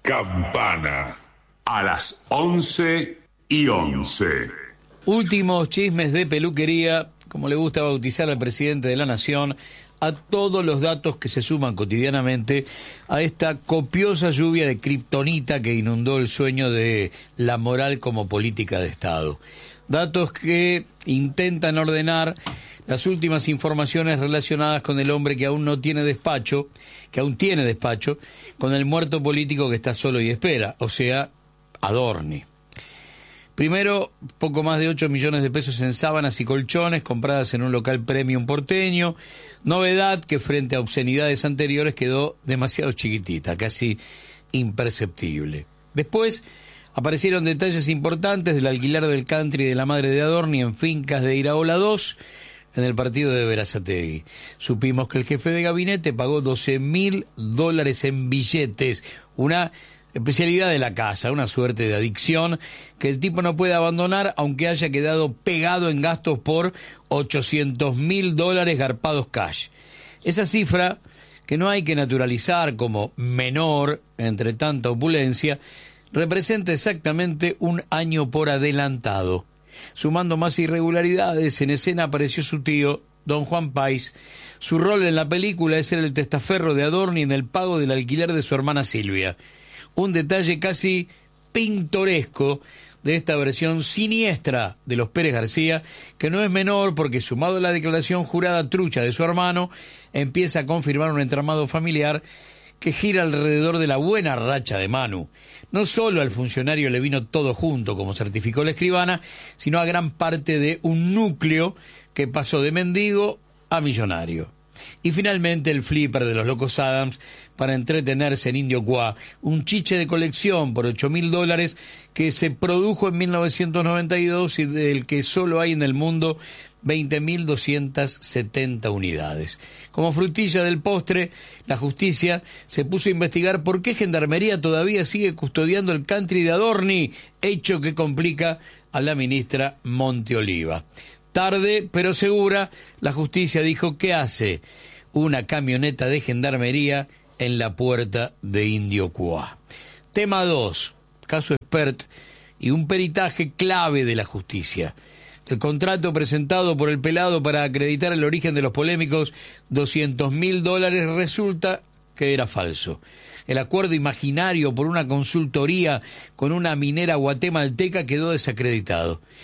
Campana, a las 11:11. Últimos chismes de peluquería, como le gusta bautizar al presidente de la Nación, a todos los datos que se suman cotidianamente a esta copiosa lluvia de kriptonita que inundó el sueño de la moral como política de Estado. Datos que intentan ordenar las últimas informaciones relacionadas con el hombre que aún no tiene despacho, que aún tiene despacho, con el muerto político que está solo y espera, o sea, Adorni. Primero, poco más de 8 millones de pesos en sábanas y colchones compradas en un local premium porteño. Novedad que frente a obscenidades anteriores quedó demasiado chiquitita, casi imperceptible. Después aparecieron detalles importantes del alquiler del country de la madre de Adorni en fincas de Iraola 2 en el partido de Berazategui. Supimos que el jefe de gabinete pagó $12.000 en billetes, una especialidad de la casa, una suerte de adicción que el tipo no puede abandonar aunque haya quedado pegado en gastos por $800.000 garpados cash. Esa cifra, que no hay que naturalizar como menor entre tanta opulencia, representa exactamente un año por adelantado. Sumando más irregularidades, en escena apareció su tío, don Juan País. Su rol en la película es ser el testaferro de Adorni en el pago del alquiler de su hermana Silvia. Un detalle casi pintoresco de esta versión siniestra de los Pérez García, que no es menor porque, sumado a la declaración jurada trucha de su hermano, empieza a confirmar un entramado familiar que gira alrededor de la buena racha de Manu. No solo al funcionario le vino todo junto, como certificó la escribana, sino a gran parte de un núcleo que pasó de mendigo a millonario. Y finalmente el flipper de los locos Adams para entretenerse en Indio Qua, un chiche de colección por $8.000 que se produjo en 1992 y del que solo hay en el mundo 20.270 unidades. Como frutilla del postre, la justicia se puso a investigar por qué Gendarmería todavía sigue custodiando el country de Adorni, hecho que complica a la ministra Monteoliva. Tarde, pero segura, la justicia dijo que hace una camioneta de Gendarmería en la puerta de Indio Qua. Tema 2, caso Expert y un peritaje clave de la justicia. El contrato presentado por el pelado para acreditar el origen de los polémicos $200.000 resulta que era falso. El acuerdo imaginario por una consultoría con una minera guatemalteca quedó desacreditado.